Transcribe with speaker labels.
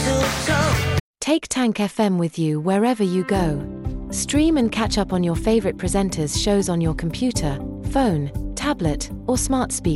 Speaker 1: Take Tank FM with you wherever you go. Stream and catch up on your favorite presenters' shows on your computer, phone, tablet, or smart speaker.